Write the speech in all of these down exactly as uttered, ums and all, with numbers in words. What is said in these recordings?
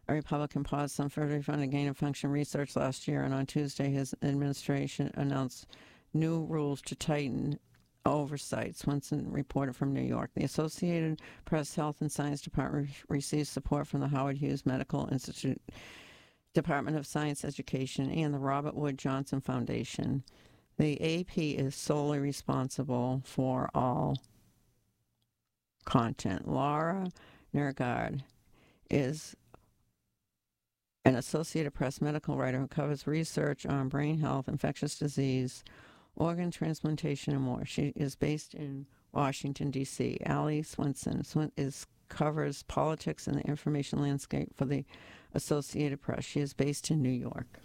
a Republican paused some federally funded gain-of-function research last year, and on Tuesday his administration announced new rules to tighten oversight. Swenson reported from New York. The Associated Press Health and Science Department received support from the Howard Hughes Medical Institute, Department of Science Education, and the Robert Wood Johnson Foundation. The A P is solely responsible for all content. Laura Nergard is an Associated Press medical writer who covers research on brain health, infectious disease, organ transplantation, and more. She is based in Washington, D C Allie Swenson is covers politics and the information landscape for the Associated Press. She is based in New York.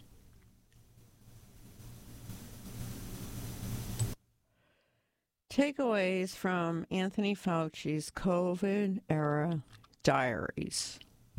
Takeaways from Anthony Fauci's COVID-era diaries.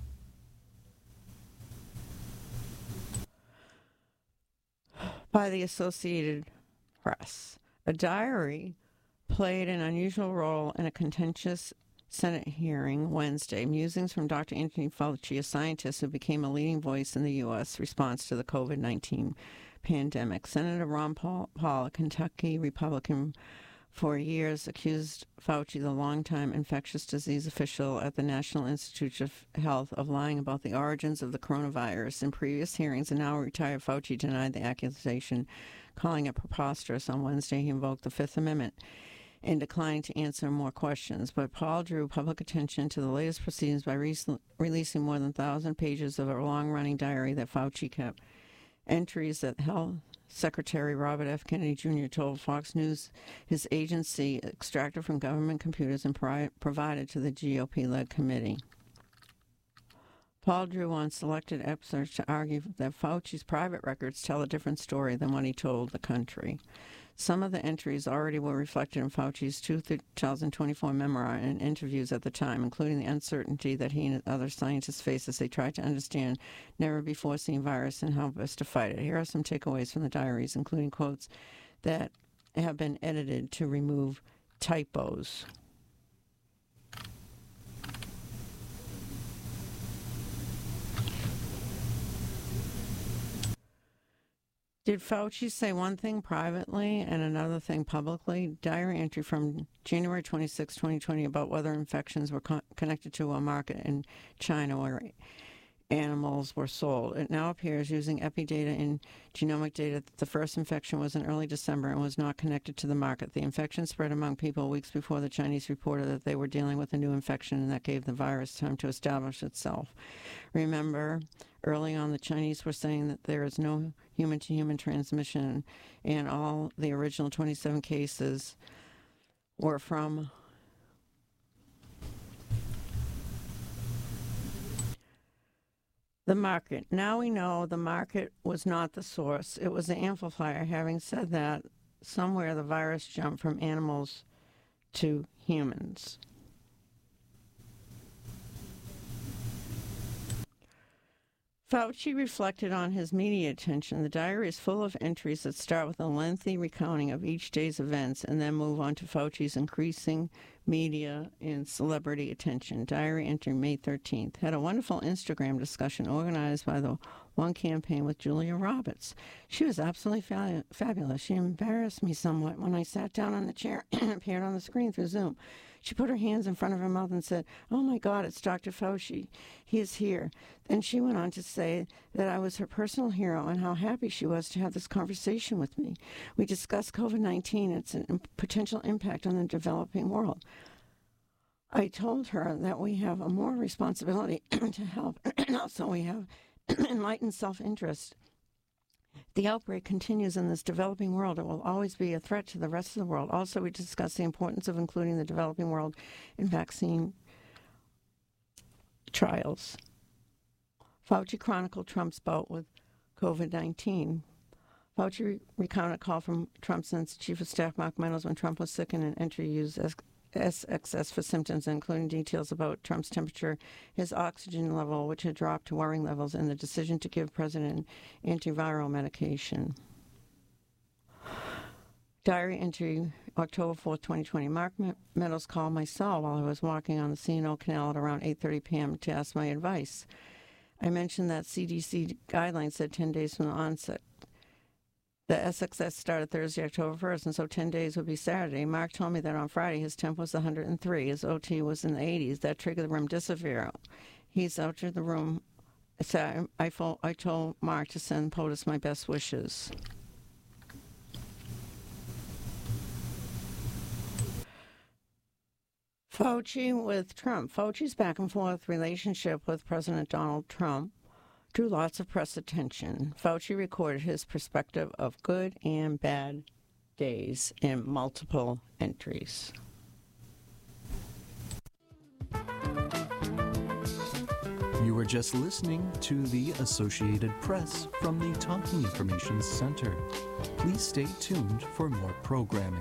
By the Associated Press. A diary played an unusual role in a contentious Senate hearing Wednesday. Musings from Doctor Anthony Fauci, a scientist who became a leading voice in the U S response to the COVID nineteen pandemic. Senator Ron Paul, Paul, a Kentucky Republican, for years accused Fauci, the longtime infectious disease official at the National Institute of Health, of lying about the origins of the coronavirus. In previous hearings, and now retired Fauci denied the accusation, calling it preposterous. On Wednesday, he invoked the Fifth Amendment and declined to answer more questions. But Paul drew public attention to the latest proceedings by re- releasing more than one thousand pages of a long-running diary that Fauci kept. Entries that Health Secretary Robert F. Kennedy Junior told Fox News his agency extracted from government computers and pri- provided to the G O P-led committee. Paul drew on selected excerpts to argue that Fauci's private records tell a different story than what he told the country. Some of the entries already were reflected in Fauci's two thousand twenty-four memoir and interviews at the time, including the uncertainty that he and other scientists face as they try to understand never-before-seen virus and how best to fight it. Here are some takeaways from the diaries, including quotes that have been edited to remove typos. Did Fauci say one thing privately and another thing publicly? Diary entry from January twenty-sixth, twenty twenty about whether infections were con- connected to a market in China where animals were sold. It now appears, using EpiData and genomic data, that the first infection was in early December and was not connected to the market. The infection spread among people weeks before the Chinese reported that they were dealing with a new infection, and that gave the virus time to establish itself. Remember, early on, the Chinese were saying that there is no human-to-human transmission, and all the original twenty-seven cases were from the market. Now we know the market was not the source. It was the amplifier. Having said that, somewhere the virus jumped from animals to humans. Fauci reflected on his media attention. The diary is full of entries that start with a lengthy recounting of each day's events and then move on to Fauci's increasing media and celebrity attention. Diary entry May thirteenth. Had a wonderful Instagram discussion organized by the One Campaign with Julia Roberts. She was absolutely fa- fabulous. She embarrassed me somewhat when I sat down on the chair and appeared on the screen through Zoom. She put her hands in front of her mouth and said, "Oh my God, it's Doctor Fauci. He is here." Then she went on to say that I was her personal hero and how happy she was to have this conversation with me. We discussed COVID nineteen and its potential impact on the developing world. I told her that we have a moral responsibility to help, and also we have enlightened self-interest. The outbreak continues in this developing world. It will always be a threat to the rest of the world. Also, we discussed the importance of including the developing world in vaccine trials. Fauci chronicled Trump's bout with COVID nineteen. Fauci recounted a call from Trump's Chief of Staff Mark Meadows when Trump was sick, and an entry used as S X S for symptoms, including details about Trump's temperature, his oxygen level, which had dropped to worrying levels, and the decision to give President antiviral medication. Diary entry, October fourth, twenty twenty. Mark Meadows called my cell while I was walking on the C and O Canal at around eight thirty p.m. to ask my advice. I mentioned that C D C guidelines said ten days from the onset. The S X S started Thursday, October first, and so ten days would be Saturday. Mark told me that on Friday his temp was one hundred three. His O T was in the eighties. That triggered the remdesivir. He's out of the room. So I, I, I told Mark to send POTUS my best wishes. Fauci with Trump. Fauci's back and forth relationship with President Donald Trump drew lots of press attention. Fauci recorded his perspective of good and bad days in multiple entries. You were just listening to the Associated Press from the Talking Information Center. Please stay tuned for more programming.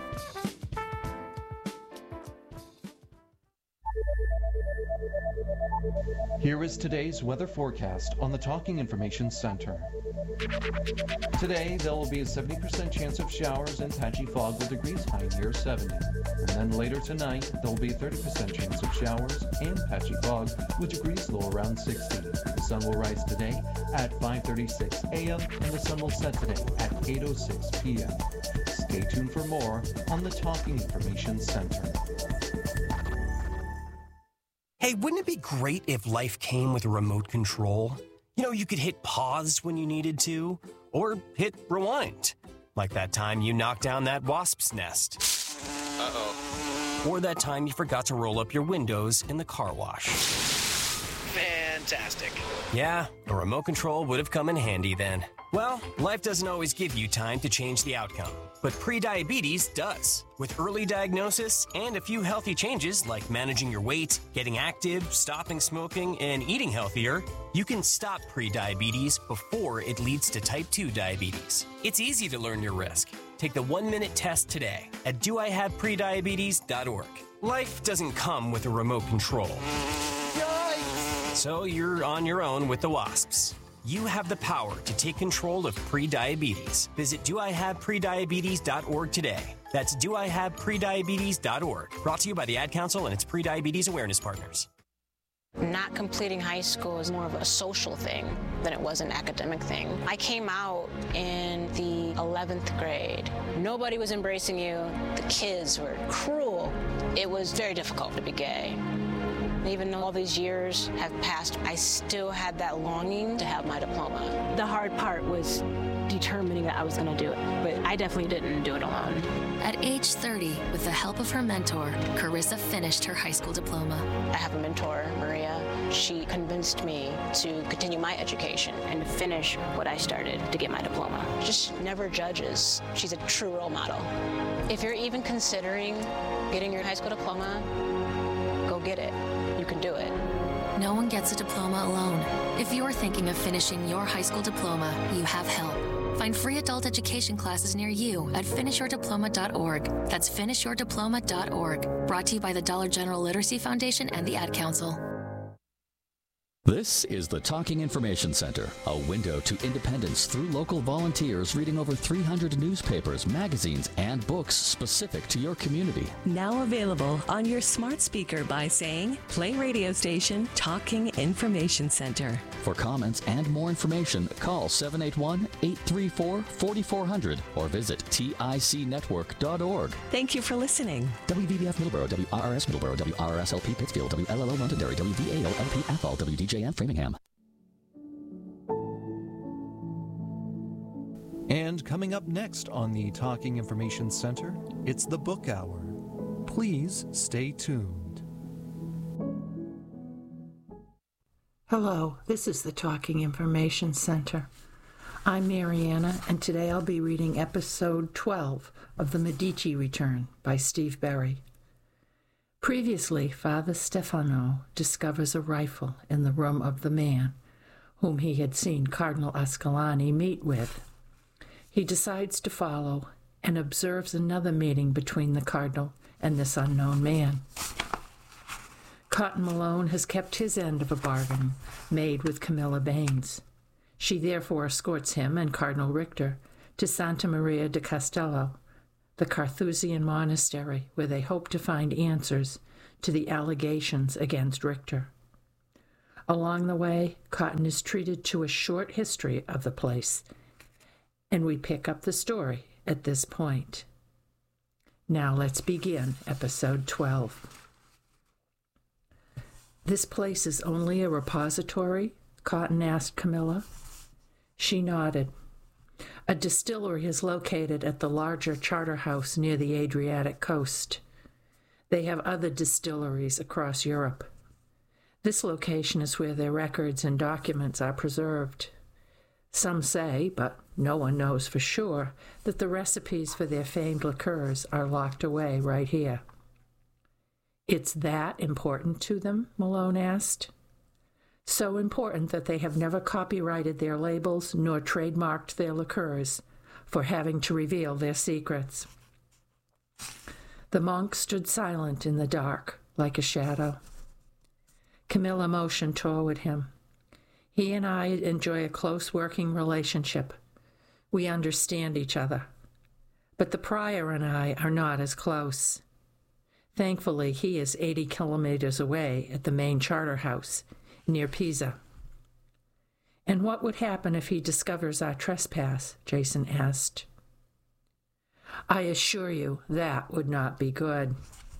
Here is today's weather forecast on the Talking Information Center. Today, there will be a seventy percent chance of showers and patchy fog with degrees high near seventy. And then later tonight, there will be a thirty percent chance of showers and patchy fog with degrees low around sixty. The sun will rise today at five thirty-six a.m. and the sun will set today at eight oh six p.m. Stay tuned for more on the Talking Information Center. Hey, wouldn't it be great if life came with a remote control? You know, you could hit pause when you needed to, or hit rewind. Like that time you knocked down that wasp's nest. Uh-oh. Or that time you forgot to roll up your windows in the car wash. Fantastic. Yeah, a remote control would have come in handy then. Well, life doesn't always give you time to change the outcome, but prediabetes does. With early diagnosis and a few healthy changes like managing your weight, getting active, stopping smoking, and eating healthier, you can stop prediabetes before it leads to type two diabetes. It's easy to learn your risk. Take the one-minute test today at do I have prediabetes dot org. Life doesn't come with a remote control. Yikes! So you're on your own with the wasps. You have the power to take control of prediabetes. Visit do I have prediabetes dot org today. That's do I have prediabetes dot org. Brought to you by the Ad Council and its Prediabetes Awareness Partners. Not completing high school is more of a social thing than it was an academic thing. I came out in the eleventh grade. Nobody was embracing you. The kids were cruel. It was very difficult to be gay. Even though all these years have passed, I still had that longing to have my diploma. The hard part was determining that I was going to do it, but I definitely didn't do it alone. At age thirty, with the help of her mentor, Carissa finished her high school diploma. I have a mentor, Maria. She convinced me to continue my education and finish what I started to get my diploma. Just never judges. She's a true role model. If you're even considering getting your high school diploma, go get it. You can do it. No one gets a diploma alone. If you're thinking of finishing your high school diploma, you have help. Find free adult education classes near you at finish your diploma dot org. That's finish your diploma dot org. Brought to you by the Dollar General Literacy Foundation and the Ad Council. This is the Talking Information Center, a window to independence through local volunteers reading over three hundred newspapers, magazines, and books specific to your community. Now available on your smart speaker by saying, play radio station Talking Information Center. For comments and more information, call seven eight one, eight three four, four four zero zero or visit tic network dot org. Thank you for listening. W V B F Middleborough, W R R S Middleborough, W R R S L P Pittsfield, W L L O Londonderry, W V A L L P Athol, W D J M Framingham. And coming up next on the Talking Information Center, it's the Book Hour. Please stay tuned. Hello, this is the Talking Information Center. I'm Mariana, and today I'll be reading episode twelve of The Medici Return by Steve Berry. Previously, Father Stefano discovers a rifle in the room of the man whom he had seen Cardinal Ascolani meet with. He decides to follow and observes another meeting between the Cardinal and this unknown man. Cotton Malone has kept his end of a bargain made with Camilla Baines. She therefore escorts him and Cardinal Richter to Santa Maria de Castello, the Carthusian monastery, where they hope to find answers to the allegations against Richter. Along the way, Cotton is treated to a short history of the place, and we pick up the story at this point. Now let's begin episode twelve. "This place is only a repository?" Cotton asked Camilla. She nodded. "A distillery is located at the larger charter house near the Adriatic coast. They have other distilleries across Europe. This location is where their records and documents are preserved. Some say, but no one knows for sure, that the recipes for their famed liqueurs are locked away right here." "It's that important to them?" Malone asked. "So important that they have never copyrighted their labels nor trademarked their liqueurs for having to reveal their secrets." The monk stood silent in the dark, like a shadow. Camilla motioned toward him. "He and I enjoy a close working relationship. We understand each other. But the prior and I are not as close. Thankfully, he is eighty kilometers away at the main charter house near Pisa." "And what would happen if he discovers our trespass?" Jason asked. "I assure you that would not be good."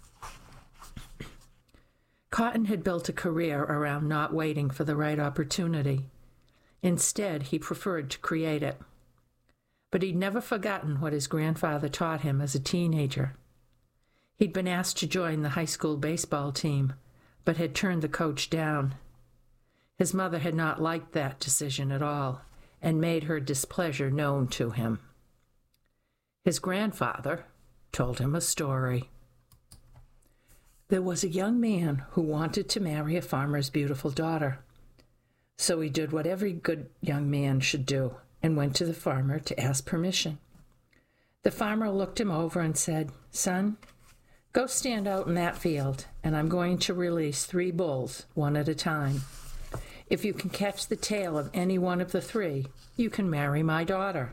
Cotton had built a career around not waiting for the right opportunity. Instead, he preferred to create it. But he'd never forgotten what his grandfather taught him as a teenager. He'd been asked to join the high school baseball team, but had turned the coach down. His mother had not liked that decision at all, and made her displeasure known to him. His grandfather told him a story. There was a young man who wanted to marry a farmer's beautiful daughter. So he did what every good young man should do and went to the farmer to ask permission. The farmer looked him over and said, "Son, go stand out in that field, and I'm going to release three bulls, one at a time. If you can catch the tail of any one of the three, you can marry my daughter."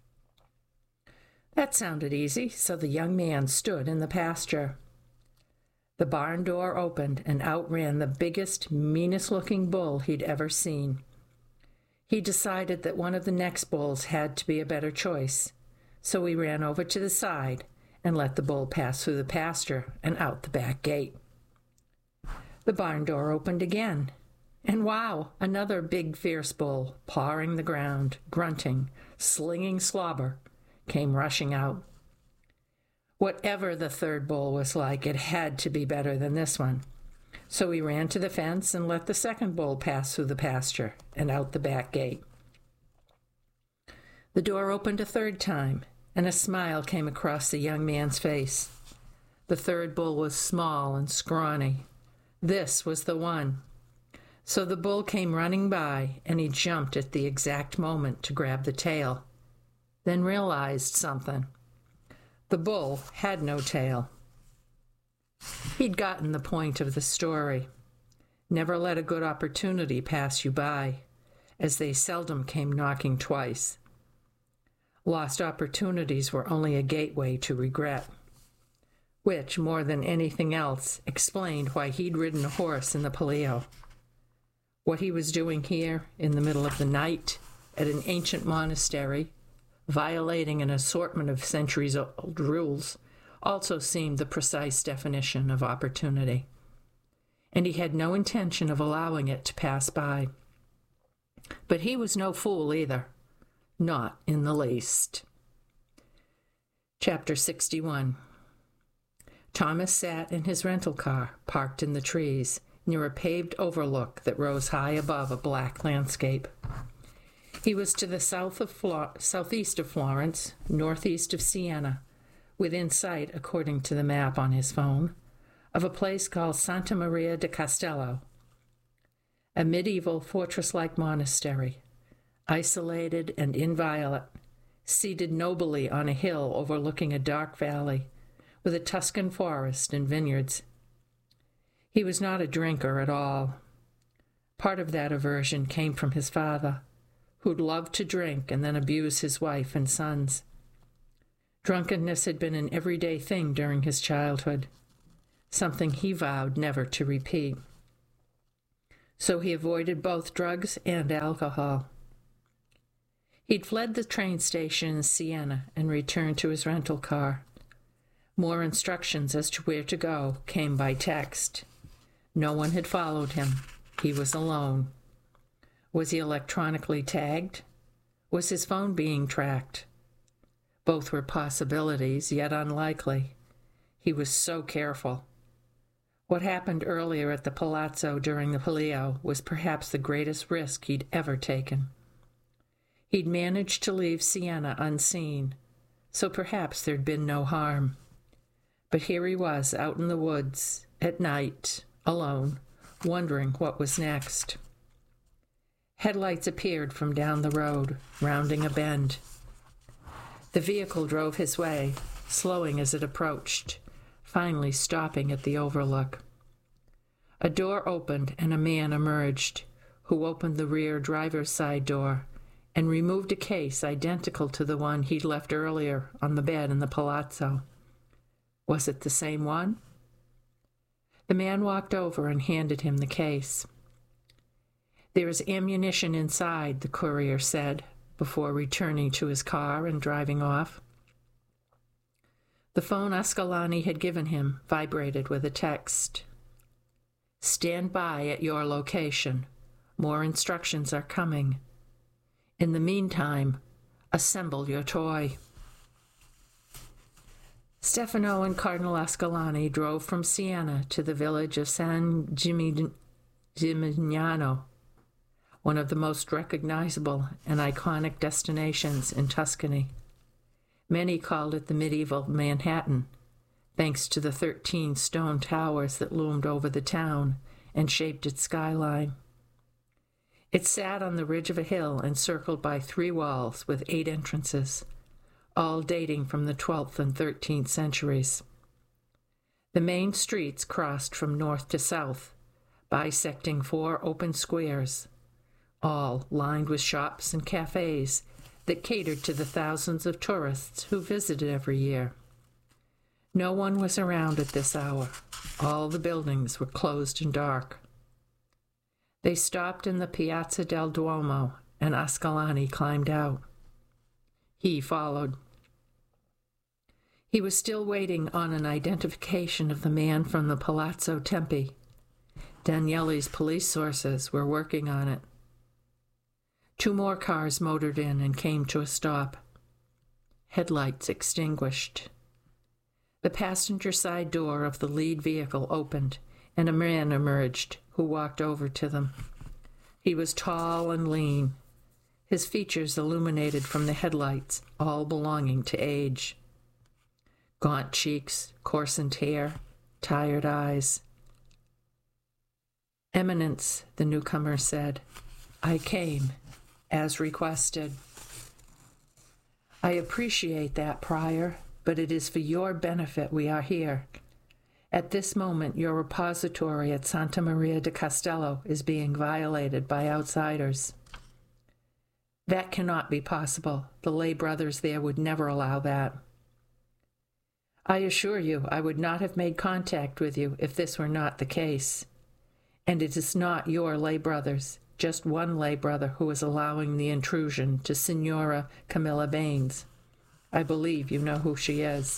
That sounded easy, so the young man stood in the pasture. The barn door opened, and out ran the biggest, meanest-looking bull he'd ever seen. He decided that one of the next bulls had to be a better choice, so he ran over to the side and let the bull pass through the pasture and out the back gate. The barn door opened again, and wow, another big, fierce bull, pawing the ground, grunting, slinging slobber, came rushing out. Whatever the third bull was like, it had to be better than this one. So he ran to the fence and let the second bull pass through the pasture and out the back gate. The door opened a third time, and a smile came across the young man's face. The third bull was small and scrawny. This was the one. So the bull came running by, and he jumped at the exact moment to grab the tail, then realized something. The bull had no tail. He'd gotten the point of the story. Never let a good opportunity pass you by, as they seldom came knocking twice. Lost opportunities were only a gateway to regret, which, more than anything else, explained why he'd ridden a horse in the Paleo. What he was doing here, in the middle of the night, at an ancient monastery, violating an assortment of centuries-old rules, also seemed the precise definition of opportunity. And he had no intention of allowing it to pass by. But he was no fool either. Not in the least. Chapter sixty-one. Thomas sat in his rental car, parked in the trees, near a paved overlook that rose high above a black landscape. He was to the south of Flo- southeast of Florence, northeast of Siena, within sight, according to the map on his phone, of a place called Santa Maria de Castello, a medieval fortress-like monastery, isolated and inviolate, seated nobly on a hill overlooking a dark valley, with a Tuscan forest and vineyards. He was not a drinker at all. Part of that aversion came from his father, who'd loved to drink and then abuse his wife and sons. Drunkenness had been an everyday thing during his childhood, something he vowed never to repeat. so he avoided both drugs and alcohol. He'd fled the train station in Siena and returned to his rental car. More instructions as to where to go came by text. No one had followed him. He was alone. Was he electronically tagged? Was his phone being tracked? Both were possibilities, yet unlikely. He was so careful. What happened earlier at the Palazzo during the Palio was perhaps the greatest risk he'd ever taken. He'd managed to leave Siena unseen, so perhaps there'd been no harm. But here he was out in the woods, at night, alone, wondering what was next. Headlights appeared from down the road, rounding a bend. The vehicle drove his way, slowing as it approached, finally stopping at the overlook. A door opened and a man emerged, who opened the rear driver's side door and removed a case identical to the one he'd left earlier on the bed in the Palazzo. Was it the same one? The man walked over and handed him the case. "There is ammunition inside," the courier said, before returning to his car and driving off. The phone Ascalani had given him vibrated with a text. "Stand by at your location. More instructions are coming. In the meantime, assemble your toy." Stefano and Cardinal Ascalani drove from Siena to the village of San Gimignano, one of the most recognizable and iconic destinations in Tuscany. Many called it the medieval Manhattan, thanks to the thirteen stone towers that loomed over the town and shaped its skyline. It sat on the ridge of a hill encircled by three walls with eight entrances, all dating from the twelfth and thirteenth centuries. The main streets crossed from north to south, bisecting four open squares, all lined with shops and cafes that catered to the thousands of tourists who visited every year. No one was around at this hour. All the buildings were closed and dark. They stopped in the Piazza del Duomo, and Ascalani climbed out. He followed. He was still waiting on an identification of the man from the Palazzo Tempi. Daniele's police sources were working on it. Two more cars motored in and came to a stop. Headlights extinguished. The passenger side door of the lead vehicle opened, and a man emerged, who walked over to them. He was tall and lean, his features illuminated from the headlights, all belonging to age. Gaunt cheeks, coarsened hair, tired eyes. "Eminence," the newcomer said, "I came, as requested." "I appreciate that, Prior, but it is for your benefit we are here. At this moment, your repository at Santa Maria de Castello is being violated by outsiders." "That cannot be possible. The lay brothers there would never allow that." "I assure you I would not have made contact with you if this were not the case. And it is not your lay brothers, just one lay brother who is allowing the intrusion to Signora Camilla Baines. I believe you know who she is."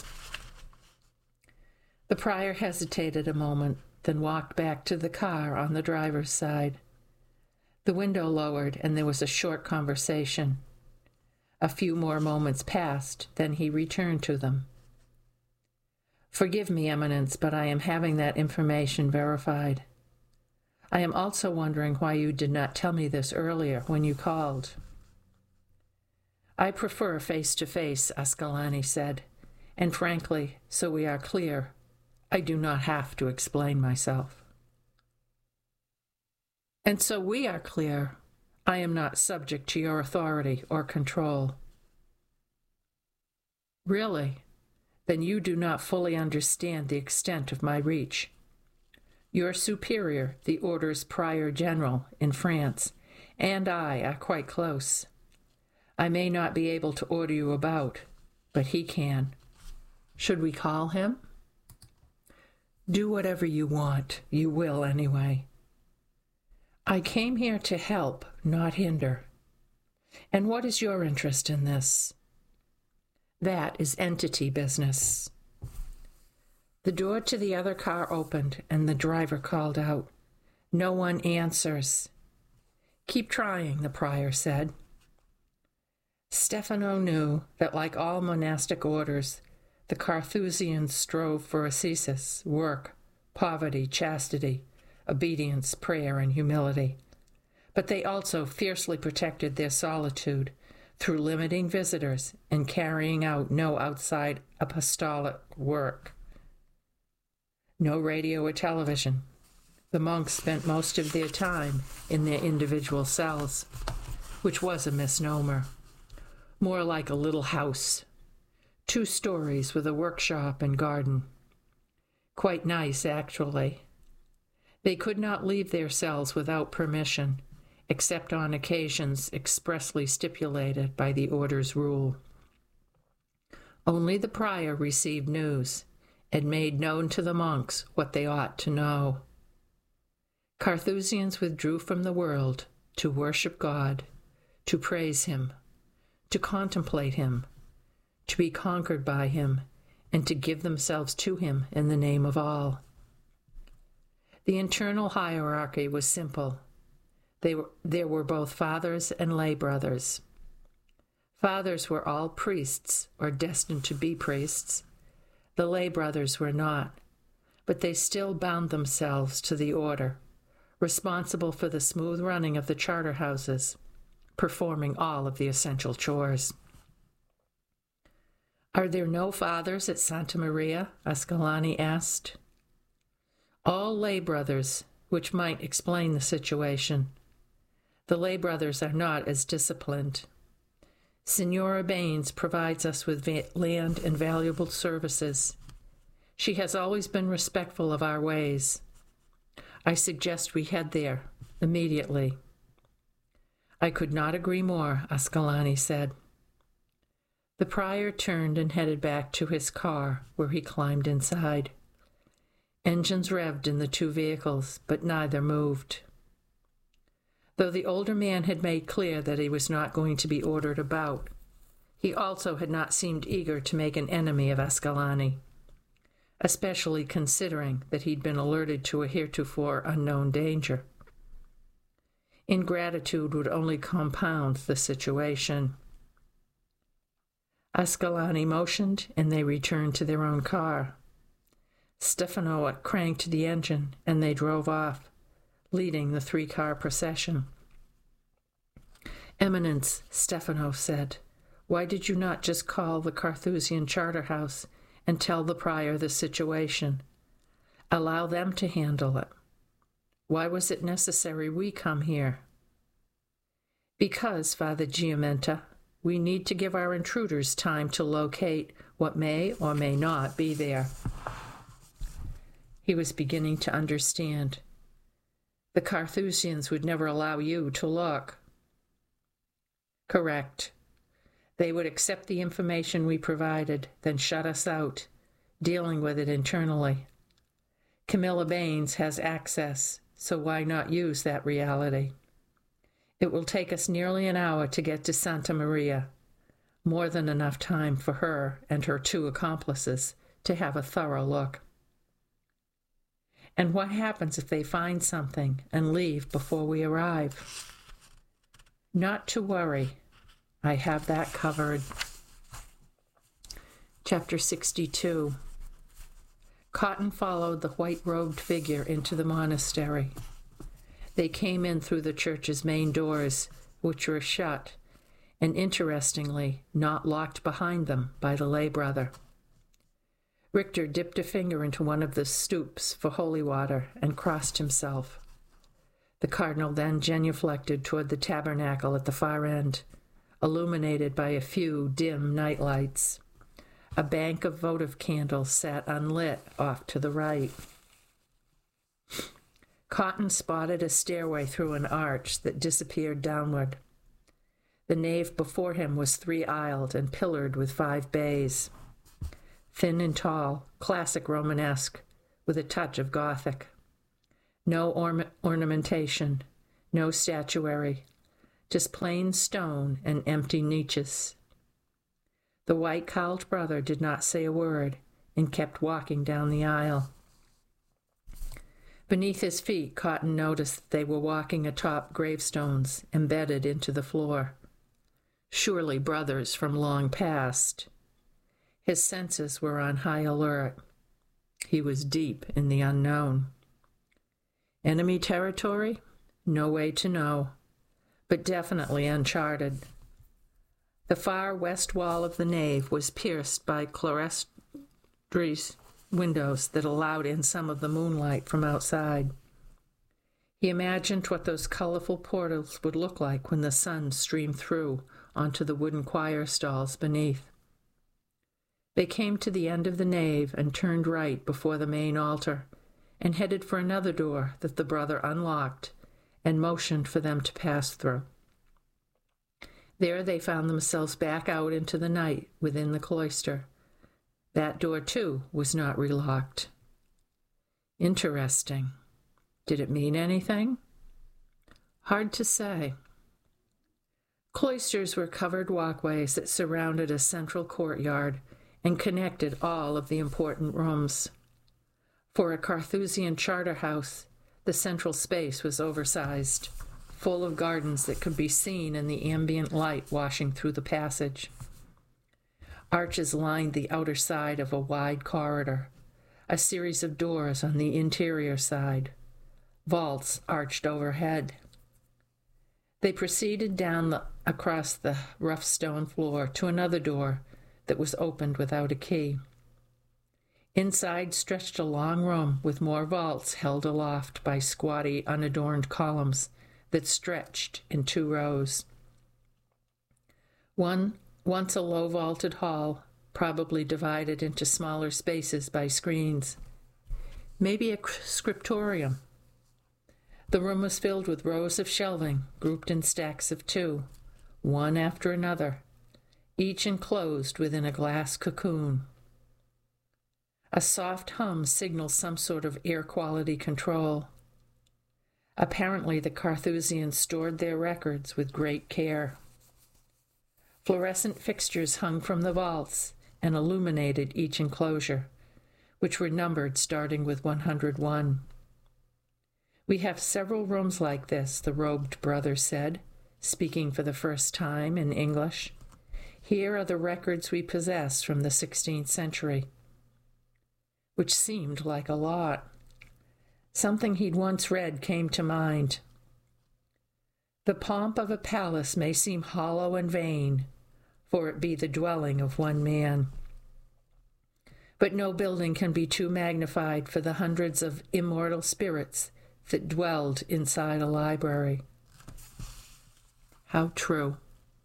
The prior hesitated a moment, then walked back to the car on the driver's side. The window lowered, and there was a short conversation. A few more moments passed, then he returned to them. "Forgive me, Eminence, but I am having that information verified. I am also wondering why you did not tell me this earlier when you called." "I prefer face-to-face," Ascalani said, "and frankly, so we are clear, I do not have to explain myself." "And so we are clear, I am not subject to your authority or control." "Really? Then you do not fully understand the extent of my reach. Your superior, the Order's Prior General in France, and I are quite close. I may not be able to order you about, but he can. Should we call him?" "Do whatever you want. You will anyway." I came here to help, not hinder. And what is your interest in this? That is entity business. The door to the other car opened, and the driver called out. No one answers. Keep trying, the prior said. Stefano knew that, like all monastic orders, the Carthusians strove for ascesis, work, poverty, chastity, obedience, prayer, and humility. But they also fiercely protected their solitude through limiting visitors and carrying out no outside apostolic work. No radio or television. The monks spent most of their time in their individual cells, which was a misnomer. More like a little house. Two stories with a workshop and garden. Quite nice, actually. They could not leave their cells without permission, except on occasions expressly stipulated by the order's rule. Only the prior received news and made known to the monks what they ought to know. Carthusians withdrew from the world to worship God, to praise Him, to contemplate Him, to be conquered by Him, and to give themselves to Him in the name of all. The internal hierarchy was simple. They were, there were both fathers and lay brothers. Fathers were all priests, or destined to be priests. The lay brothers were not, but they still bound themselves to the order, responsible for the smooth running of the charter houses, performing all of the essential chores. Are there no fathers at Santa Maria? Ascalani asked. All lay brothers, which might explain the situation. The lay brothers are not as disciplined. Signora Baines provides us with va- land and valuable services. She has always been respectful of our ways. I suggest we head there immediately. I could not agree more, Ascalani said. The prior turned and headed back to his car, where he climbed inside. Engines revved in the two vehicles, but neither moved. Though the older man had made clear that he was not going to be ordered about, he also had not seemed eager to make an enemy of Ascalani, especially considering that he'd been alerted to a heretofore unknown danger. Ingratitude would only compound the situation. Ascalani motioned, and they returned to their own car. Stefano cranked the engine, and they drove off, leading the three-car procession. Eminence, Stefano said, why did you not just call the Carthusian charter house and tell the prior the situation? Allow them to handle it. Why was it necessary we come here? Because, Father Giamenta, we need to give our intruders time to locate what may or may not be there. He was beginning to understand. The Carthusians would never allow you to look. Correct. They would accept the information we provided, then shut us out, dealing with it internally. Camilla Baines has access, so why not use that reality? It will take us nearly an hour to get to Santa Maria, more than enough time for her and her two accomplices to have a thorough look. And what happens if they find something and leave before we arrive? Not to worry. I have that covered. Chapter sixty-two. Cotton followed the white-robed figure into the monastery. They came in through the church's main doors, which were shut, and interestingly, not locked behind them by the lay brother. Richter dipped a finger into one of the stoups for holy water and crossed himself. The cardinal then genuflected toward the tabernacle at the far end, illuminated by a few dim night lights. A bank of votive candles sat unlit off to the right. Cotton spotted a stairway through an arch that disappeared downward. The nave before him was three-aisled and pillared with five bays. Thin and tall, classic Romanesque, with a touch of Gothic. No orna- ornamentation, No statuary, just plain stone and empty niches. The white-cowled brother did not say a word and kept walking down the aisle. Beneath his feet, Cotton noticed that they were walking atop gravestones embedded into the floor. Surely brothers from long past. His senses were on high alert. He was deep in the unknown. Enemy territory? No way to know, but definitely uncharted. The far west wall of the nave was pierced by clerestory windows that allowed in some of the moonlight from outside. He imagined what those colorful portals would look like when the sun streamed through onto the wooden choir stalls beneath. They came to the end of the nave and turned right before the main altar and headed for another door that the brother unlocked and motioned for them to pass through. There they found themselves back out into the night within the cloister. That door, too, was not relocked. Interesting. Did it mean anything? Hard to say. Cloisters were covered walkways that surrounded a central courtyard and connected all of the important rooms. For a Carthusian charter house, the central space was oversized, full of gardens that could be seen in the ambient light washing through the passage. Arches lined the outer side of a wide corridor, a series of doors on the interior side. Vaults arched overhead. They proceeded down the, across the rough stone floor to another door that was opened without a key. Inside stretched a long room with more vaults held aloft by squatty, unadorned columns that stretched in two rows. One, once a low-vaulted hall, probably divided into smaller spaces by screens. Maybe a scriptorium. The room was filled with rows of shelving, grouped in stacks of two, one after another, each enclosed within a glass cocoon. A soft hum signaled some sort of air quality control. Apparently, the Carthusians stored their records with great care. Fluorescent fixtures hung from the vaults and illuminated each enclosure, which were numbered starting with one hundred one. We have several rooms like this, the robed brother said, speaking for the first time in English. Here are the records we possess from the sixteenth century. Which seemed like a lot. Something he'd once read came to mind. The pomp of a palace may seem hollow and vain, for it be the dwelling of one man. But no building can be too magnified for the hundreds of immortal spirits that dwelled inside a library. How true.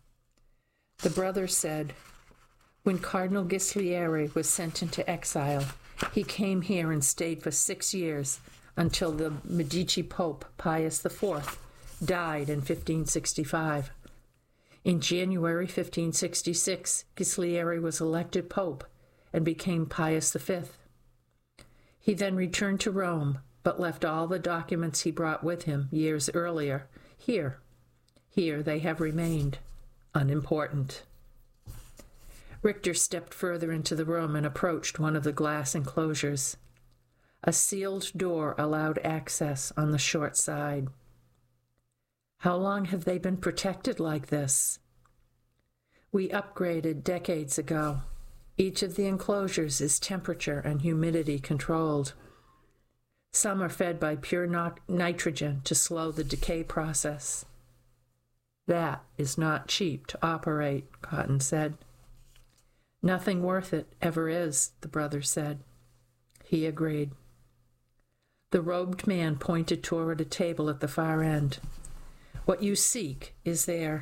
The brother said, when Cardinal Ghislieri was sent into exile, he came here and stayed for six years until the Medici Pope, Pius the Fourth, died in fifteen sixty-five. In January fifteen sixty-six, Ghislieri was elected Pope and became Pius the Fifth. He then returned to Rome, but left all the documents he brought with him years earlier here. Here they have remained, unimportant. Richter stepped further into the room and approached one of the glass enclosures. A sealed door allowed access on the short side. How long have they been protected like this? We upgraded decades ago. Each of the enclosures is temperature and humidity controlled. Some are fed by pure no- nitrogen to slow the decay process. That is not cheap to operate, Cotton said. Nothing worth it ever is, the brother said. He agreed. The robed man pointed toward a table at the far end. What you seek is there.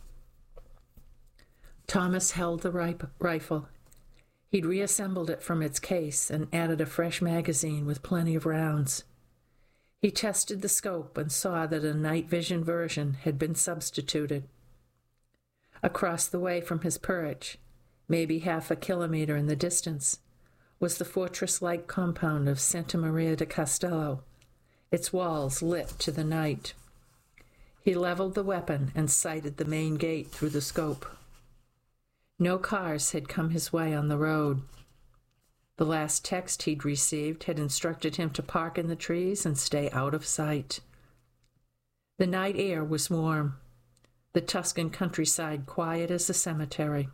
Thomas held the rip- rifle. He'd reassembled it from its case and added a fresh magazine with plenty of rounds. He tested the scope and saw that a night vision version had been substituted. Across the way from his perch, maybe half a kilometer in the distance, was the fortress-like compound of Santa Maria de Castello, its walls lit to the night. He leveled the weapon and sighted the main gate through the scope. No cars had come his way on the road. The last text he'd received had instructed him to park in the trees and stay out of sight. The night air was warm, the Tuscan countryside quiet as a cemetery.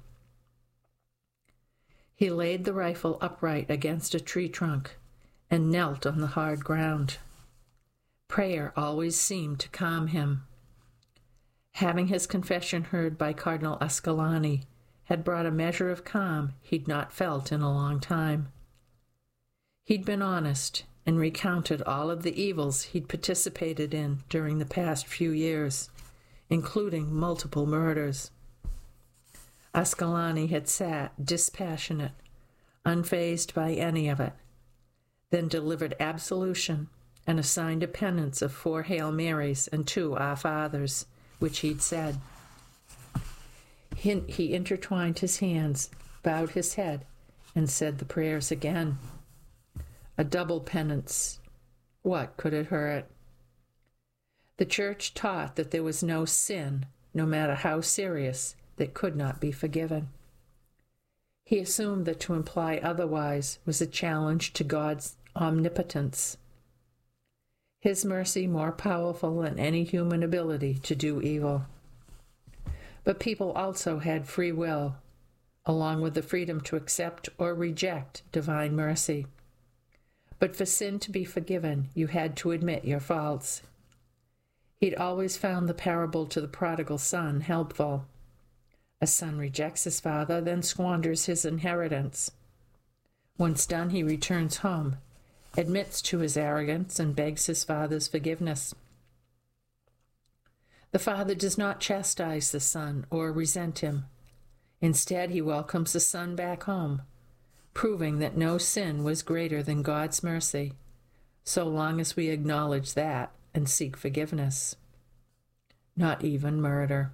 He laid the rifle upright against a tree trunk and knelt on the hard ground. Prayer always seemed to calm him. Having his confession heard by Cardinal Ascolani had brought a measure of calm he'd not felt in a long time. He'd been honest and recounted all of the evils he'd participated in during the past few years, including multiple murders. Ascolani had sat dispassionate, unfazed by any of it, then delivered absolution and assigned a penance of four Hail Marys and two Our Fathers, which he'd said. He, he intertwined his hands, bowed his head, and said the prayers again. A double penance. What could it hurt? The Church taught that there was no sin, no matter how serious, that could not be forgiven. He assumed that to imply otherwise was a challenge to God's omnipotence. His mercy more powerful than any human ability to do evil. But people also had free will, along with the freedom to accept or reject divine mercy. But for sin to be forgiven, you had to admit your faults. He'd always found the parable to the prodigal son helpful. A son rejects his father, then squanders his inheritance. Once done, he returns home, admits to his arrogance, and begs his father's forgiveness. The father does not chastise the son or resent him. Instead, he welcomes the son back home, proving that no sin was greater than God's mercy, so long as we acknowledge that and seek forgiveness. Not even murder.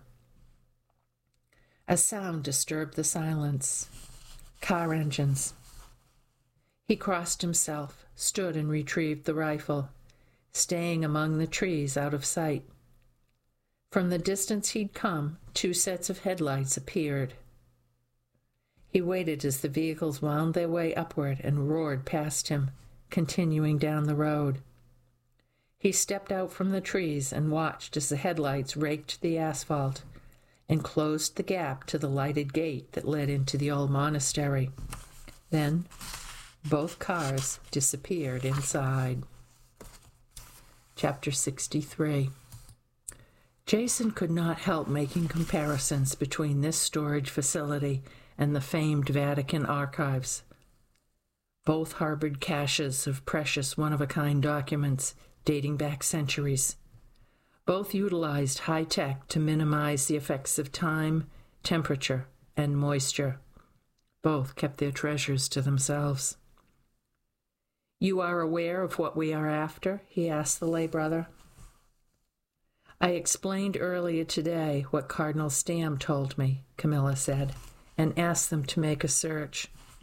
A sound disturbed the silence. Car engines. He crossed himself, stood and retrieved the rifle, staying among the trees out of sight. From the distance he'd come, two sets of headlights appeared. He waited as the vehicles wound their way upward and roared past him, continuing down the road. He stepped out from the trees and watched as the headlights raked the asphalt and closed the gap to the lighted gate that led into the old monastery. Then, both cars disappeared inside. Chapter sixty-three. Jason could not help making comparisons between this storage facility and the famed Vatican archives. Both harbored caches of precious one-of-a-kind documents dating back centuries. Both utilized high tech to minimize the effects of time, temperature, and moisture. Both kept their treasures to themselves. "You are aware of what we are after?" he asked the lay brother. "I explained earlier today what Cardinal Stamm told me," Camilla said, and asked them to make a search.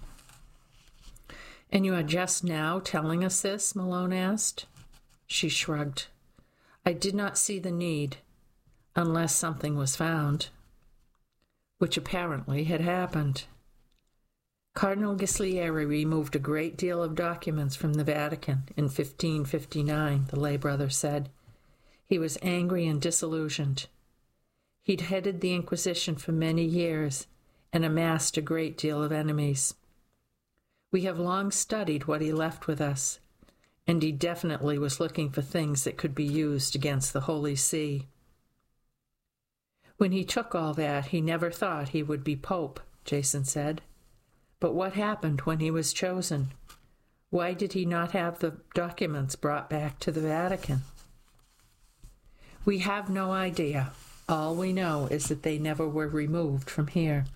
"And you are just now telling us this?" Malone asked. She shrugged. "I did not see the need, unless something was found," which apparently had happened. Cardinal Ghislieri removed a great deal of documents from the Vatican in fifteen fifty-nine, the lay brother said. He was angry and disillusioned. He'd headed the Inquisition for many years and amassed a great deal of enemies. We have long studied what he left with us, and he definitely was looking for things that could be used against the Holy See. "When he took all that, he never thought he would be Pope," Jason said. "But what happened when he was chosen? Why did he not have the documents brought back to the Vatican?" "We have no idea. All we know is that they never were removed from here."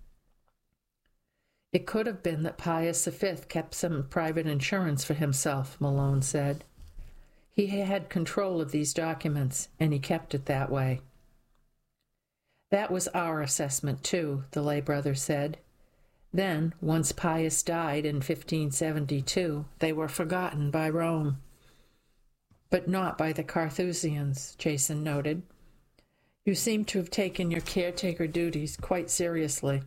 "It could have been that Pius the Fifth kept some private insurance for himself," Malone said. "He had control of these documents, and he kept it that way." "That was our assessment, too," the lay brother said. "Then, once Pius died in fifteen seventy-two, they were forgotten by Rome." "But not by the Carthusians," Jason noted. You seem to have taken your caretaker duties quite seriously.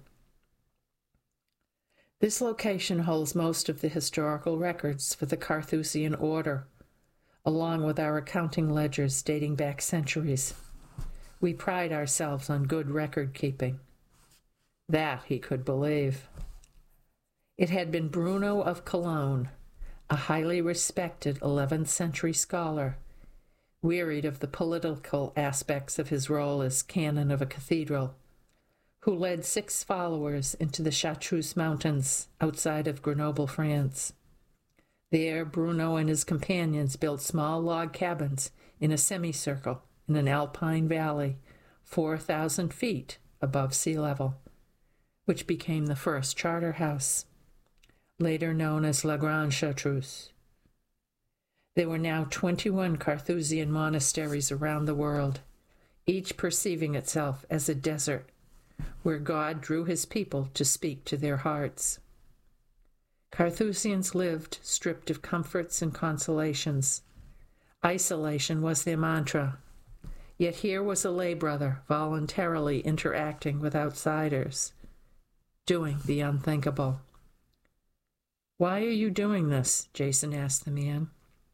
This location holds most of the historical records for the Carthusian order, along with our accounting ledgers dating back centuries. We pride ourselves on good record keeping. That he could believe. It had been Bruno of Cologne, a highly respected eleventh century scholar, wearied of the political aspects of his role as canon of a cathedral, who led six followers into the Chartreuse Mountains outside of Grenoble, France. There, Bruno and his companions built small log cabins in a semicircle in an alpine valley, four thousand feet above sea level, which became the first charter house, later known as La Grande Chartreuse. There were now twenty-one Carthusian monasteries around the world, each perceiving itself as a desert where God drew his people to speak to their hearts. Carthusians lived stripped of comforts and consolations. Isolation was their mantra. Yet here was a lay brother voluntarily interacting with outsiders, doing the unthinkable. "Why are you doing this?" Jason asked the man.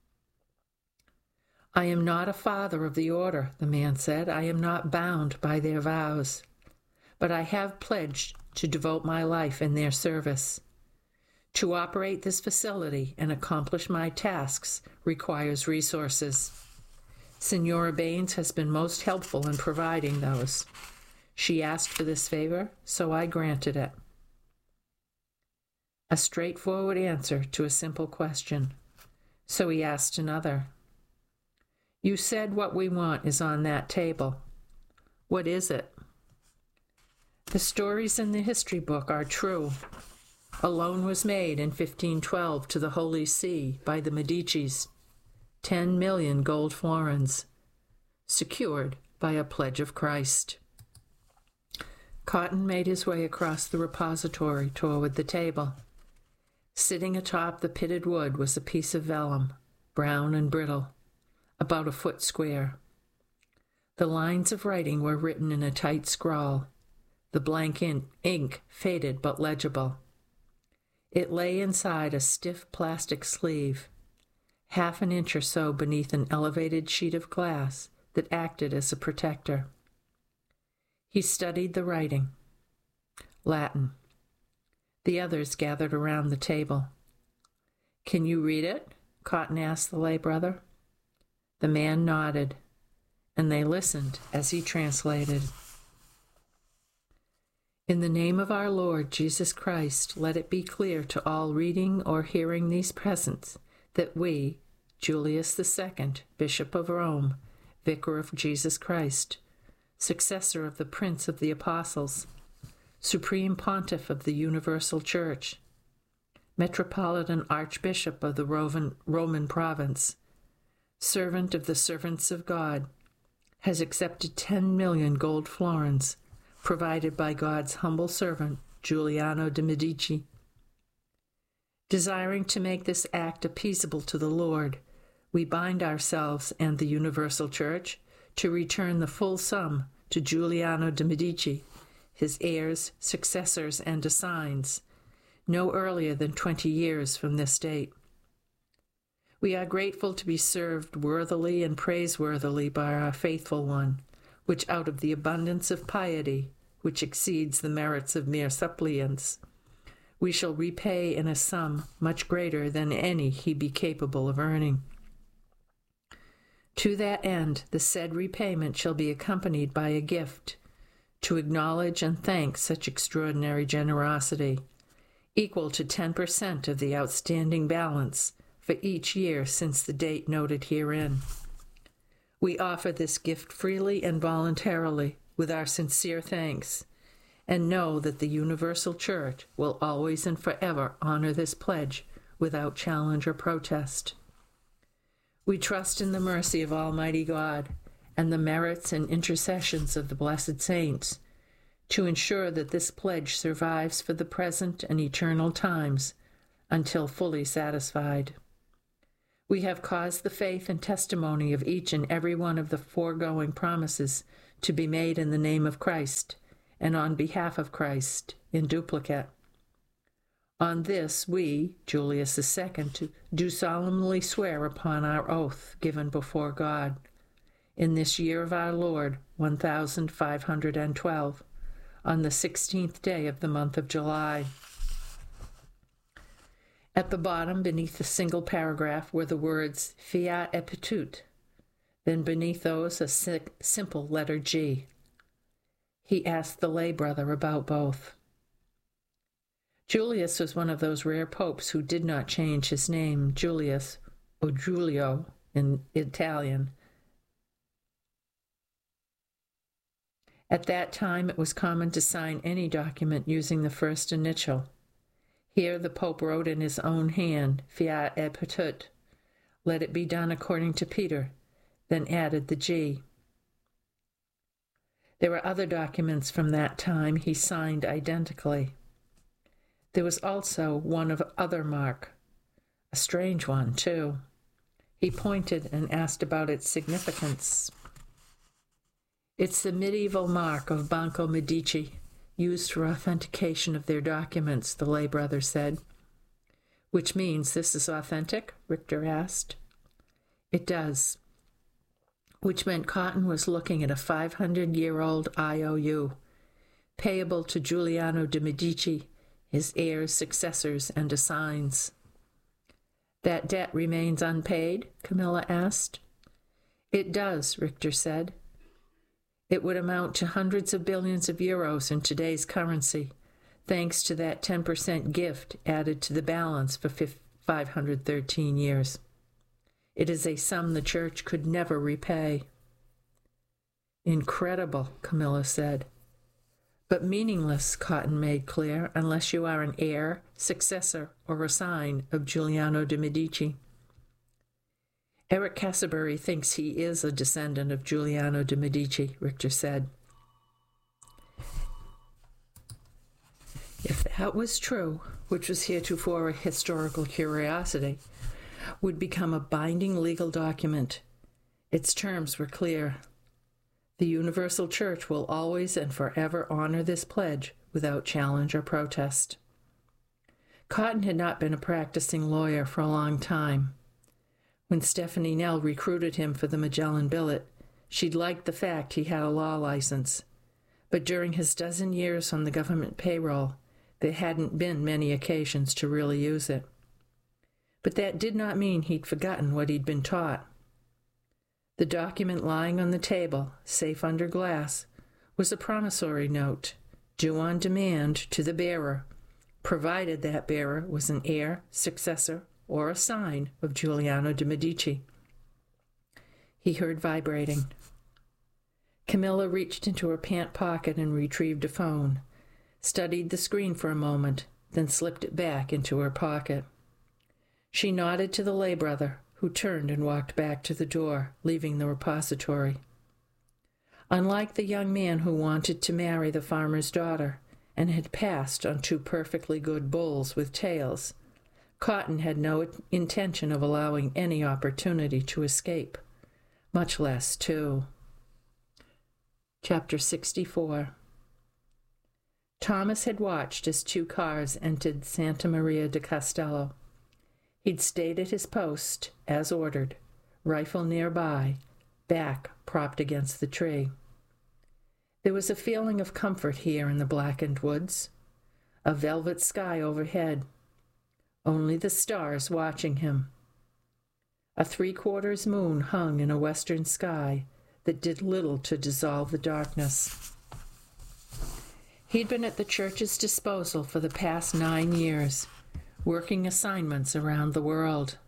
"I am not a father of the order," the man said. "I am not bound by their vows. But I have pledged to devote my life in their service. To operate this facility and accomplish my tasks requires resources. Senora Baines has been most helpful in providing those. She asked for this favor, so I granted it." A straightforward answer to a simple question. So he asked another. "You said what we want is on that table. What is it?" "The stories in the history book are true. A loan was made in fifteen twelve to the Holy See by the Medicis, ten million gold florins, secured by a pledge of Christ." Cotton made his way across the repository toward the table. Sitting atop the pitted wood was a piece of vellum, brown and brittle, about a foot square. The lines of writing were written in a tight scrawl, the blank in- ink faded but legible. It lay inside a stiff plastic sleeve, half an inch or so beneath an elevated sheet of glass that acted as a protector. He studied the writing. Latin. The others gathered around the table. "Can you read it?" Cotton asked the lay brother. The man nodded, and they listened as he translated. "In the name of our Lord Jesus Christ, let it be clear to all reading or hearing these presents that we, Julius the Second, Bishop of Rome, Vicar of Jesus Christ, successor of the Prince of the Apostles, Supreme Pontiff of the Universal Church, Metropolitan Archbishop of the Roman, Roman Province, servant of the servants of God, has accepted ten million gold florins provided by God's humble servant, Giuliano de' Medici. Desiring to make this act appeasable to the Lord, we bind ourselves and the Universal Church to return the full sum to Giuliano de' Medici, his heirs, successors, and assigns, no earlier than twenty years from this date. We are grateful to be served worthily and praiseworthily by our faithful one, which out of the abundance of piety, which exceeds the merits of mere suppliants, we shall repay in a sum much greater than any he be capable of earning. To that end, the said repayment shall be accompanied by a gift, to acknowledge and thank such extraordinary generosity, equal to ten percent of the outstanding balance for each year since the date noted herein. We offer this gift freely and voluntarily, with our sincere thanks, and know that the Universal Church will always and forever honor this pledge without challenge or protest. We trust in the mercy of Almighty God and the merits and intercessions of the blessed saints to ensure that this pledge survives for the present and eternal times until fully satisfied. We have caused the faith and testimony of each and every one of the foregoing promises to be made in the name of Christ and on behalf of Christ in duplicate. On this we, Julius the Second, do solemnly swear upon our oath given before God, in this year of our Lord, one thousand five hundred twelve, on the sixteenth day of the month of July. At the bottom, beneath the single paragraph, were the words fiat et petut, then beneath those a si- simple letter G. He asked the lay brother about both. Julius was one of those rare popes who did not change his name, Julius, or Giulio in Italian. At that time, it was common to sign any document using the first initial. Here the Pope wrote in his own hand, fiat et petut, let it be done according to Peter, then added the G. There were other documents from that time he signed identically. There was also one of other mark, a strange one, too. He pointed and asked about its significance. It's the medieval mark of Banco Medici, used for authentication of their documents, the lay brother said. Which means this is authentic? Richter asked. It does. Which meant Cotton was looking at a five hundred year old I O U, payable to Giuliano de' Medici, his heirs, successors, and assigns. That debt remains unpaid? Camilla asked. It does, Richter said. It would amount to hundreds of billions of euros in today's currency, thanks to that ten percent gift added to the balance for five hundred thirteen years. It is a sum the Church could never repay. Incredible, Camilla said. But meaningless, Cotton made clear, unless you are an heir, successor, or assign of Giuliano de' Medici. Eric Cassabury thinks he is a descendant of Giuliano de' Medici, Richter said. If that was true, which was heretofore a historical curiosity, would become a binding legal document. Its terms were clear. The Universal Church will always and forever honor this pledge without challenge or protest. Cotton had not been a practicing lawyer for a long time. When Stephanie Nell recruited him for the Magellan billet, she'd liked the fact he had a law license. But during his dozen years on the government payroll, there hadn't been many occasions to really use it. But that did not mean he'd forgotten what he'd been taught. The document lying on the table, safe under glass, was a promissory note, due on demand to the bearer, provided that bearer was an heir, successor, or a sign of Giuliano de' Medici. He heard vibrating. Camilla reached into her pant pocket and retrieved a phone, studied the screen for a moment, then slipped it back into her pocket. She nodded to the lay brother, who turned and walked back to the door, leaving the repository. Unlike the young man who wanted to marry the farmer's daughter and had passed on two perfectly good bulls with tails, Cotton had no intention of allowing any opportunity to escape, much less two. Chapter sixty-four. Thomas had watched as two cars entered Santa Maria de Castello. He'd stayed at his post, as ordered, rifle nearby, back propped against the tree. There was a feeling of comfort here in the blackened woods, a velvet sky overhead, only the stars watching him. A three-quarters moon hung in a western sky that did little to dissolve the darkness. He'd been at the church's disposal for the past nine years, working assignments around the world.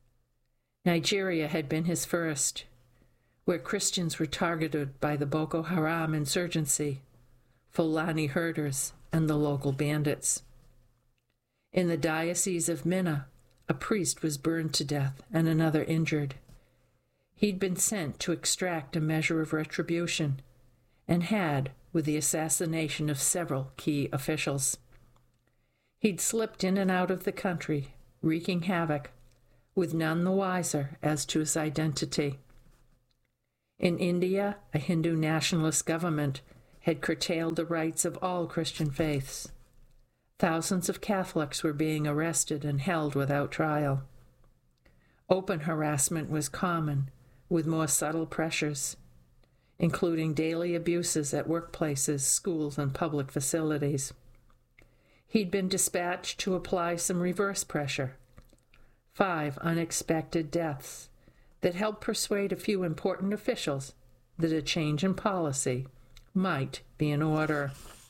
Nigeria had been his first, where Christians were targeted by the Boko Haram insurgency, Fulani herders, and the local bandits. In the Diocese of Minna, a priest was burned to death and another injured. He'd been sent to extract a measure of retribution, and had, with the assassination of several key officials. He'd slipped in and out of the country, wreaking havoc, with none the wiser as to his identity. In India, a Hindu nationalist government had curtailed the rights of all Christian faiths. Thousands of Catholics were being arrested and held without trial. Open harassment was common, with more subtle pressures, including daily abuses at workplaces, schools, and public facilities. He'd been dispatched to apply some reverse pressure. Five unexpected deaths that helped persuade a few important officials that a change in policy might be in order.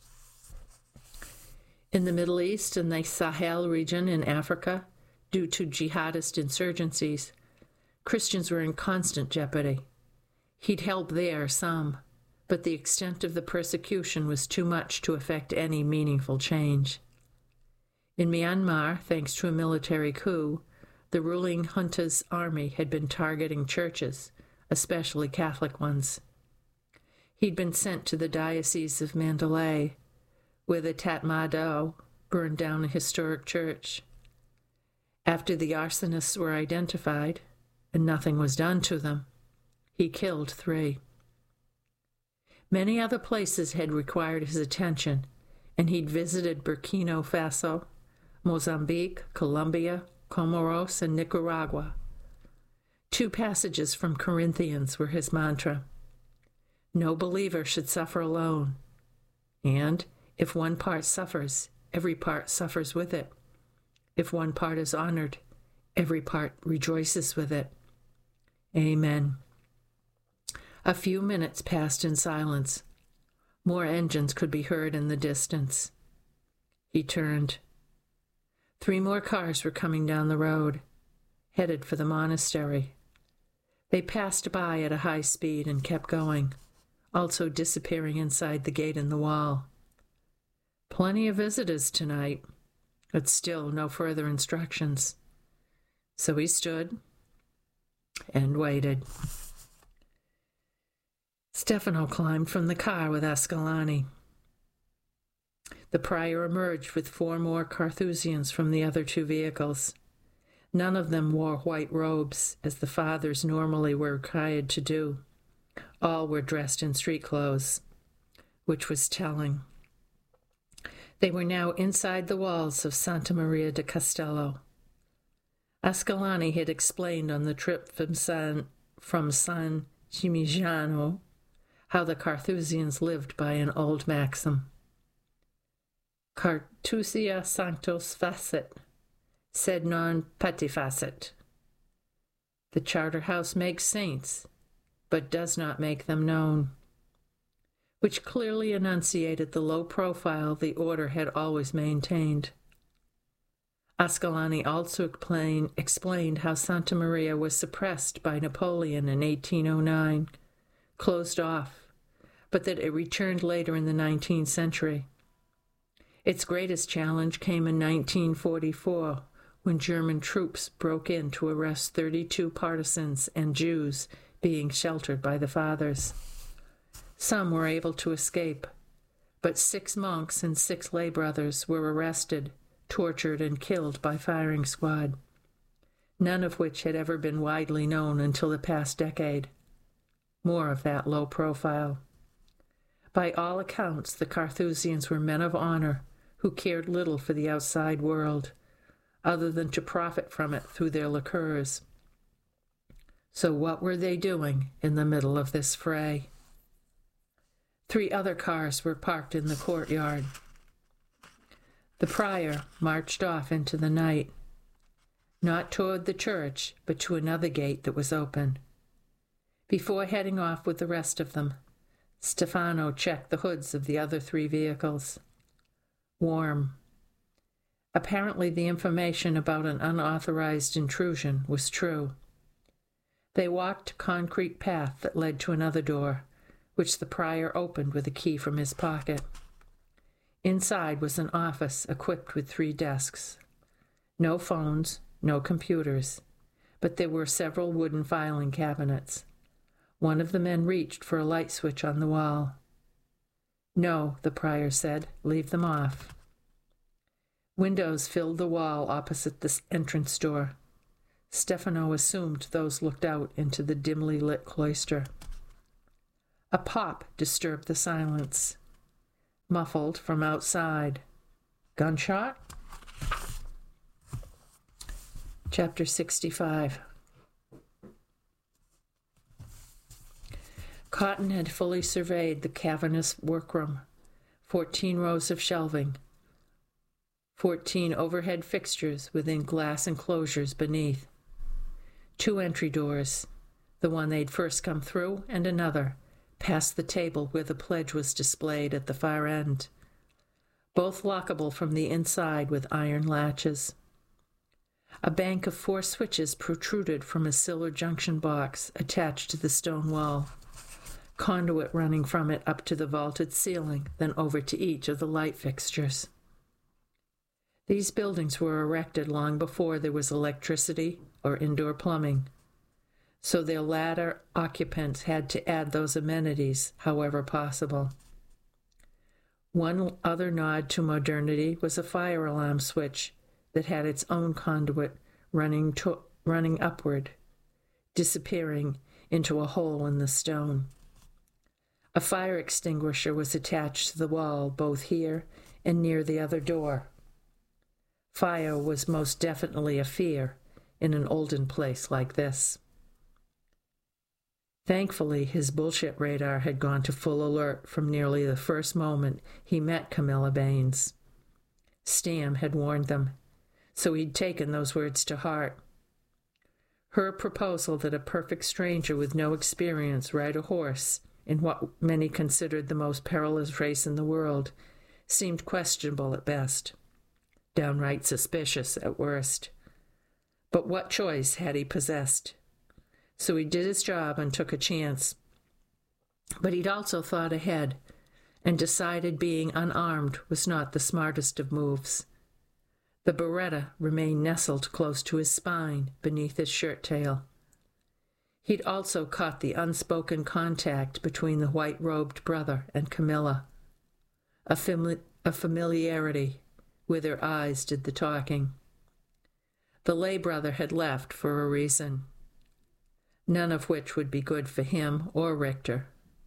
In the Middle East and the Sahel region in Africa, due to jihadist insurgencies, Christians were in constant jeopardy. He'd helped there some, but the extent of the persecution was too much to effect any meaningful change. In Myanmar, thanks to a military coup, the ruling junta's army had been targeting churches, especially Catholic ones. He'd been sent to the Diocese of Mandalay, where the Tatmadaw burned down a historic church. After the arsonists were identified, and nothing was done to them, he killed three. Many other places had required his attention, and he'd visited Burkina Faso, Mozambique, Colombia, Comoros, and Nicaragua. Two passages from Corinthians were his mantra. No believer should suffer alone, and if one part suffers, every part suffers with it. If one part is honored, every part rejoices with it. Amen. A few minutes passed in silence. More engines could be heard in the distance. He turned. Three more cars were coming down the road, headed for the monastery. They passed by at a high speed and kept going, also disappearing inside the gate in the wall. Plenty of visitors tonight, but still no further instructions. So he stood and waited. Stefano climbed from the car with Ascalani. The prior emerged with four more Carthusians from the other two vehicles. None of them wore white robes, as the fathers normally were required to do. All were dressed in street clothes, which was telling. They were now inside the walls of Santa Maria de Castello. Ascalani had explained on the trip from San, from San Gimignano how the Carthusians lived by an old maxim. Cartusia sanctos facit, sed non patifacit. The Charterhouse makes saints, but does not make them known, which clearly enunciated the low profile the order had always maintained. Ascalani also explain, explained how Santa Maria was suppressed by Napoleon in eighteen oh nine, closed off, but that it returned later in the nineteenth century. Its greatest challenge came in nineteen forty-four, when German troops broke in to arrest thirty-two partisans and Jews being sheltered by the fathers. Some were able to escape, but six monks and six lay brothers were arrested, tortured, and killed by firing squad, none of which had ever been widely known until the past decade. More of that low profile. By all accounts, the Carthusians were men of honor who cared little for the outside world, other than to profit from it through their liqueurs. So what were they doing in the middle of this fray? Three other cars were parked in the courtyard. The prior marched off into the night, not toward the church, but to another gate that was open. Before heading off with the rest of them, Stefano checked the hoods of the other three vehicles. Warm. Apparently the information about an unauthorized intrusion was true. They walked a concrete path that led to another door, which the prior opened with a key from his pocket. Inside was an office equipped with three desks. No phones, no computers, but there were several wooden filing cabinets. One of the men reached for a light switch on the wall. "No," the prior said, "leave them off." Windows filled the wall opposite the entrance door. Stefano assumed those looked out into the dimly lit cloister. A pop disturbed the silence, muffled from outside. Gunshot? Chapter sixty-five. Cotton had fully surveyed the cavernous workroom. Fourteen rows of shelving. Fourteen overhead fixtures within glass enclosures beneath. Two entry doors, the one they'd first come through, and another, past the table where the pledge was displayed at the far end. Both lockable from the inside with iron latches. A bank of four switches protruded from a silver junction box attached to the stone wall, conduit running from it up to the vaulted ceiling, then over to each of the light fixtures. These buildings were erected long before there was electricity or indoor plumbing, so their latter occupants had to add those amenities however possible. One other nod to modernity was a fire alarm switch that had its own conduit running to, running upward, disappearing into a hole in the stone. A fire extinguisher was attached to the wall both here and near the other door. Fire was most definitely a fear in an olden place like this. Thankfully, his bullshit radar had gone to full alert from nearly the first moment he met Camilla Baines. Stam had warned them, so he'd taken those words to heart. Her proposal that a perfect stranger with no experience ride a horse in what many considered the most perilous race in the world seemed questionable at best, downright suspicious at worst. But what choice had he possessed? So he did his job and took a chance. But he'd also thought ahead and decided being unarmed was not the smartest of moves. The Beretta remained nestled close to his spine beneath his shirt tail. He'd also caught the unspoken contact between the white-robed brother and Camilla, a, fami- a familiarity where their eyes did the talking. The lay brother had left for a reason, none of which would be good for him or Richter.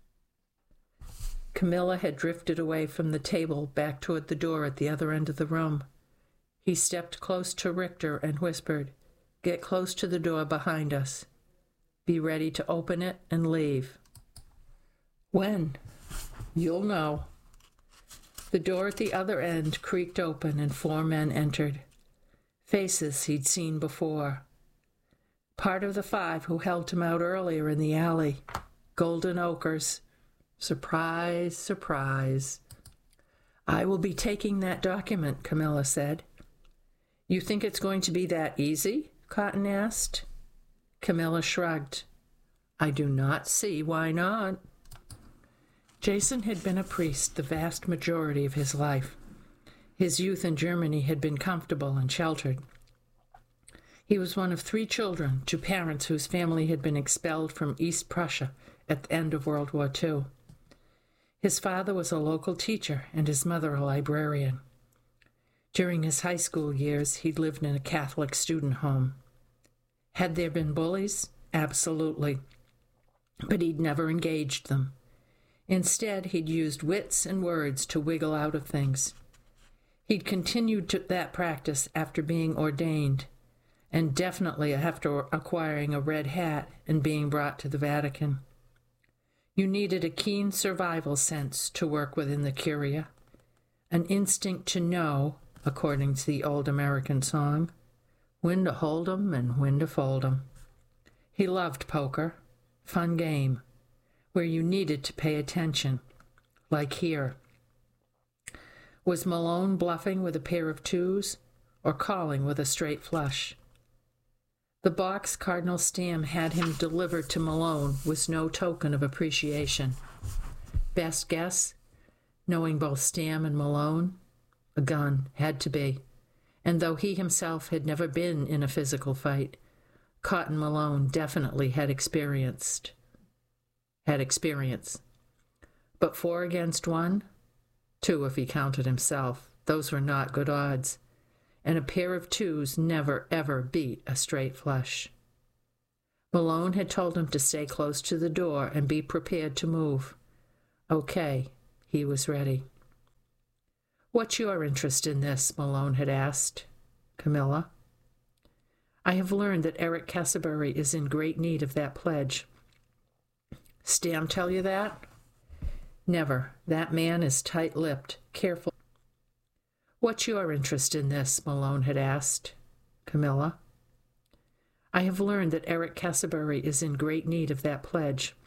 Camilla had drifted away from the table back toward the door at the other end of the room. He stepped close to Richter and whispered, "Get close to the door behind us. Be ready to open it and leave." "When?" "You'll know." The door at the other end creaked open and four men entered. Faces he'd seen before. Part of the five who helped him out earlier in the alley. Golden Ochres. Surprise, surprise. "I will be taking that document," Camilla said. "You think it's going to be that easy?" Cotton asked. Camilla shrugged. "I do not see why not." Jason had been a priest the vast majority of his life. His youth in Germany had been comfortable and sheltered. He was one of three children to parents whose family had been expelled from East Prussia at the end of World War Two. His father was a local teacher and his mother a librarian. During his high school years, he'd lived in a Catholic student home. Had there been bullies? Absolutely. But he'd never engaged them. Instead, he'd used wits and words to wiggle out of things. He'd continued to that practice after being ordained, and definitely after acquiring a red hat and being brought to the Vatican. You needed a keen survival sense to work within the Curia, an instinct to know, according to the old American song, when to hold 'em and when to fold 'em. He loved poker, fun game, where you needed to pay attention, like here. Was Malone bluffing with a pair of twos or calling with a straight flush? The box Cardinal Stam had him deliver to Malone was no token of appreciation. Best guess, knowing both Stam and Malone, a gun had to be. And though he himself had never been in a physical fight, Cotton Malone definitely had experienced. Had experience. But four against one? Two if he counted himself. Those were not good odds. And a pair of twos never, ever beat a straight flush. Malone had told him to stay close to the door and be prepared to move. Okay, he was ready. What's your interest in this? Malone had asked. Camilla. I have learned that Eric Castleberry is in great need of that pledge. Stam tell you that? Never. That man is tight-lipped, careful. What's your interest in this? Malone had asked. Camilla. I have learned that Eric Castleberry is in great need of that pledge.